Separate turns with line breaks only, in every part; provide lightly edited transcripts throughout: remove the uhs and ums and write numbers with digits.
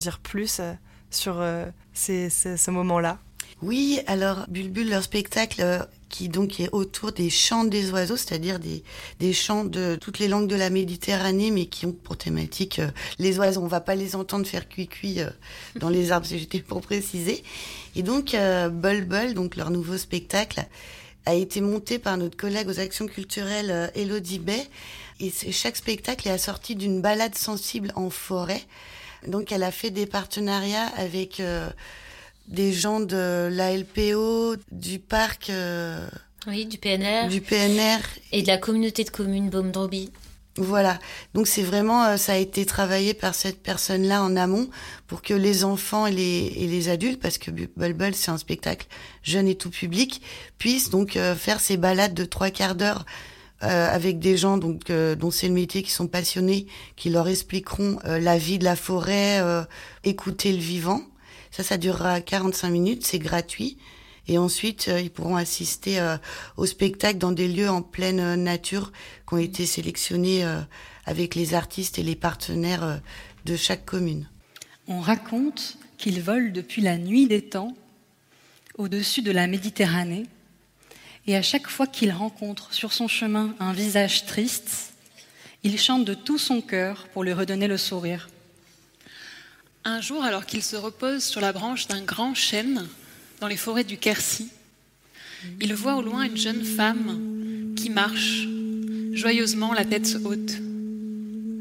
dire plus sur ce moment-là?
Oui, alors Bulbul, leur spectacle qui donc est autour des chants des oiseaux, c'est-à-dire des chants de toutes les langues de la Méditerranée, mais qui ont pour thématique les oiseaux. On va pas les entendre faire cuit-cuit dans les arbres, c'était pour préciser. Et donc Bulbul, donc leur nouveau spectacle, a été monté par notre collègue aux actions culturelles Élodie Bay. Et chaque spectacle est assorti d'une balade sensible en forêt. Donc elle a fait des partenariats avec des gens de la LPO, du parc,
Oui, du PNR
du PNR.
et de la communauté de communes Baume-Droby.
Voilà. Donc c'est vraiment, ça a été travaillé par cette personne-là en amont pour que les enfants et les adultes, parce que Bulbul c'est un spectacle jeune et tout public, puissent donc faire ces balades de 3/4 d'heure avec des gens donc dont c'est le métier, qui sont passionnés, qui leur expliqueront la vie de la forêt, écouter le vivant. Ça durera 45 minutes, c'est gratuit. Et ensuite, ils pourront assister au spectacle dans des lieux en pleine nature qui ont été sélectionnés avec les artistes et les partenaires de chaque commune.
On raconte qu'il vole depuis la nuit des temps au-dessus de la Méditerranée, et à chaque fois qu'il rencontre sur son chemin un visage triste, il chante de tout son cœur pour lui redonner le sourire.
Un jour, alors qu'il se repose sur la branche d'un grand chêne dans les forêts du Quercy, il voit au loin une jeune femme qui marche joyeusement, la tête haute.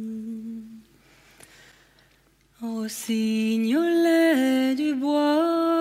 Au signolet du bois,